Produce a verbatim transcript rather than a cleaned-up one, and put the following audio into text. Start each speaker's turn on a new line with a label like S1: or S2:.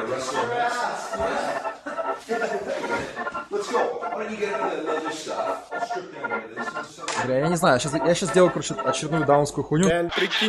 S1: Бля, я не знаю, сейчас, я сейчас сделаю, короче, очередную даунскую хуйню.
S2: Блин, прикинь,